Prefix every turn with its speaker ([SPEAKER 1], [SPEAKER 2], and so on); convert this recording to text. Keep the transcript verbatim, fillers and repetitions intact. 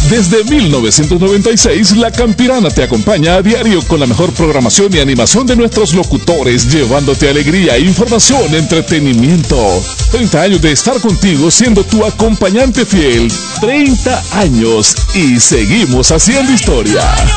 [SPEAKER 1] Desde mil novecientos noventa y seis, La Campirana te acompaña a diario con la mejor programación y animación de nuestros locutores, llevándote alegría, información, entretenimiento. treinta años de estar contigo siendo tu acompañante fiel. treinta años y seguimos haciendo historia.